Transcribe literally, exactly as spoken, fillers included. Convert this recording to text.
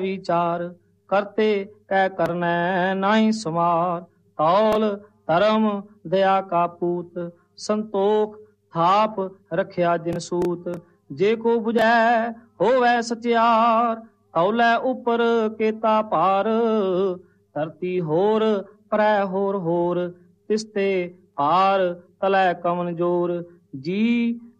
विचार करते कै करनै नाहि समार। तौल धर्म दया का पूत संतोख थाप रखिया जिन सूत। जे को बुझै होवै सचियार तौलै उपर केता पार। धरती होर परै होर होर तिसते पार तलै कवन जोर। जी